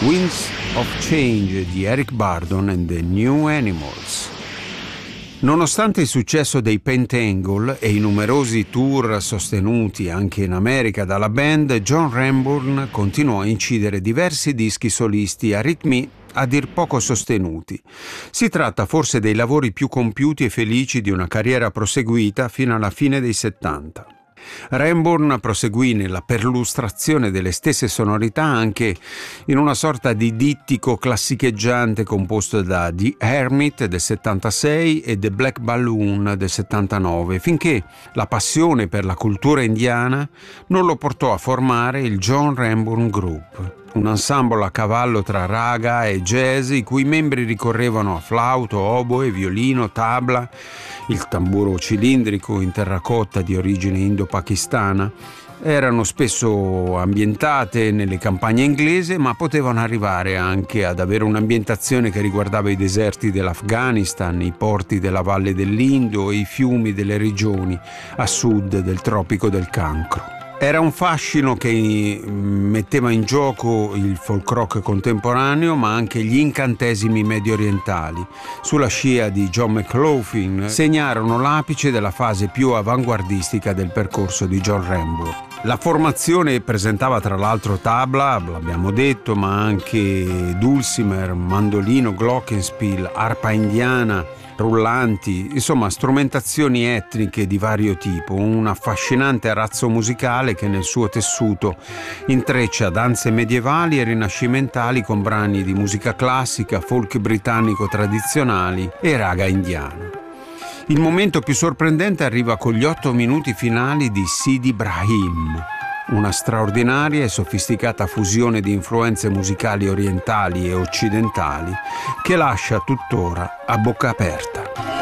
Winds of Change di Eric Burdon and the New Animals. Nonostante il successo dei Pentangle e i numerosi tour sostenuti anche in America dalla band, John Renbourn continuò a incidere diversi dischi solisti a ritmi a dir poco sostenuti. Si tratta forse dei lavori più compiuti e felici di una carriera proseguita fino alla fine dei 70. Renbourn proseguì nella perlustrazione delle stesse sonorità anche in una sorta di dittico classicheggiante composto da The Hermit del 76 e The Black Balloon del 79, finché la passione per la cultura indiana non lo portò a formare il John Renbourn Group, un ensemble a cavallo tra raga e jazz i cui membri ricorrevano a flauto, oboe, violino, tabla, il tamburo cilindrico in terracotta di origine indo-pakistana. Erano spesso ambientate nelle campagne inglesi, ma potevano arrivare anche ad avere un'ambientazione che riguardava i deserti dell'Afghanistan, i porti della Valle dell'Indo e i fiumi delle regioni a sud del Tropico del Cancro. Era un fascino che metteva in gioco il folk rock contemporaneo, ma anche gli incantesimi medio orientali. Sulla scia di John McLaughlin segnarono l'apice della fase più avanguardistica del percorso di John Renbourn. La formazione presentava tra l'altro tabla, l'abbiamo detto, ma anche dulcimer, mandolino, glockenspiel, arpa indiana, rullanti, insomma strumentazioni etniche di vario tipo, un affascinante arazzo musicale che nel suo tessuto intreccia danze medievali e rinascimentali con brani di musica classica, folk britannico tradizionali e raga indiano. Il momento più sorprendente arriva con gli 8 minuti finali di Sidi Ibrahim, una straordinaria e sofisticata fusione di influenze musicali orientali e occidentali che lascia tuttora a bocca aperta.